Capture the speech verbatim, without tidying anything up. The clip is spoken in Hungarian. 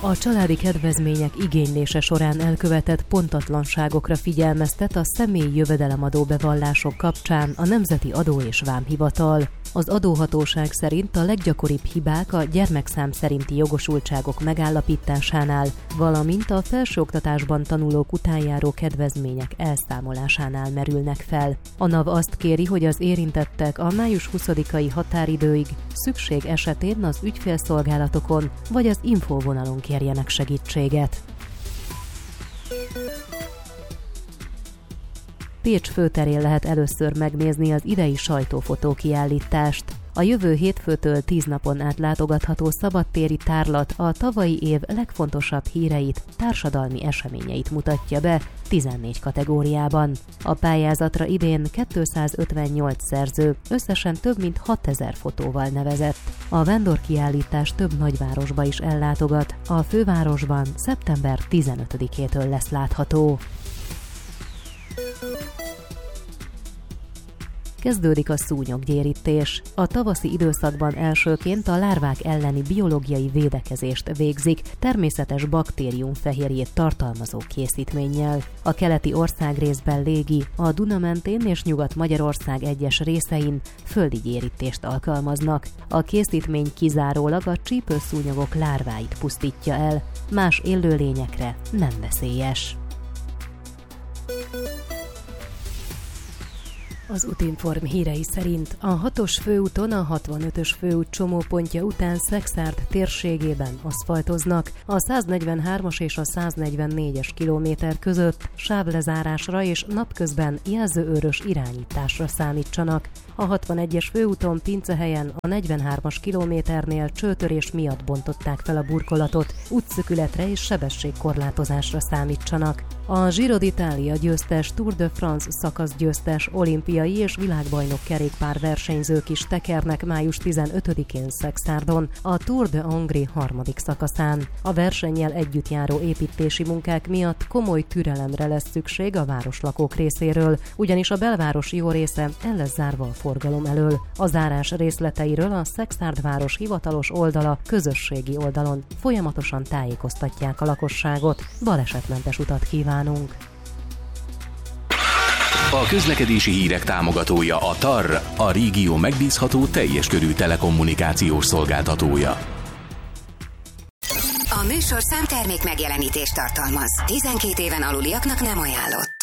A családi kedvezmények igénylése során elkövetett pontatlanságokra figyelmeztet a személyi jövedelemadó bevallások kapcsán a Nemzeti Adó és Vámhivatal. Az adóhatóság szerint a leggyakoribb hibák a gyermekszám szerinti jogosultságok megállapításánál, valamint a felsőoktatásban tanulók után járó kedvezmények elszámolásánál merülnek fel. A NAV azt kéri, hogy az érintettek a május huszadikai határidőig szükség esetén az ügyfélszolgálatokon vagy az infóvonalon kérjenek segítséget. Pécs főterén lehet először megnézni az idei sajtófotókiállítást. A jövő hétfőtől tíz napon át látogatható szabadtéri tárlat a tavalyi év legfontosabb híreit, társadalmi eseményeit mutatja be tizennégy kategóriában. A pályázatra idén kétszázötvennyolc szerző összesen több mint hatezer fotóval nevezett. A vándorkiállítás több nagyvárosba is ellátogat, a fővárosban szeptember tizenötödikétől lesz látható. Kezdődik a szúnyoggyérítés. A tavaszi időszakban elsőként a lárvák elleni biológiai védekezést végzik természetes baktériumfehérjét tartalmazó készítménnyel. A keleti országrészben légi, a Duna mentén és Nyugat-Magyarország egyes részein földi gyérítést alkalmaznak. A készítmény kizárólag a csípőszúnyogok lárváit pusztítja el, más élőlényekre nem veszélyes. Az Utinform hírei szerint a hatos főúton a hatvanötös főút csomópontja után Szekszárd térségében aszfaltoznak, a száznegyvenhármas és a száznegyvennégyes kilométer között sávlezárásra és napközben jelzőőrös irányításra számítsanak. A hatvanegyes főúton Pincehelyen a negyvenhármas kilométernél csőtörés miatt bontották fel a burkolatot, útszökületre és sebességkorlátozásra számítsanak. A Giro d'Italia győztes, Tour de France szakaszgyőztes, olimpiai és világbajnok kerékpár versenyzők is tekernek május tizenötödikén Szekszárdon, a Tour de Hongrie harmadik szakaszán. A versennyel együtt járó építési munkák miatt komoly türelemre lesz szükség a városlakók részéről, ugyanis a belváros jó része el lesz zárva a forgalom elől. A zárás részleteiről a Szekszárd város hivatalos oldala közösségi oldalon folyamatosan tájékoztatják a lakosságot. Balesetmentes utat kívánunk! A közlekedési hírek támogatója a TAR, a régió megbízható teljes körű telekommunikációs szolgáltatója. A műsorszám termék megjelenítést tartalmaz. tizenkét éven aluliaknak nem ajánlott.